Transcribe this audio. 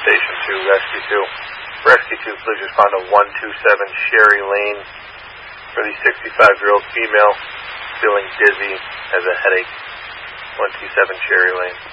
Station 2, Rescue 2. Rescue 2, please respond to 127 Sherry Lane for the 65-year-old female feeling dizzy, has a headache. 127 Sherry Lane.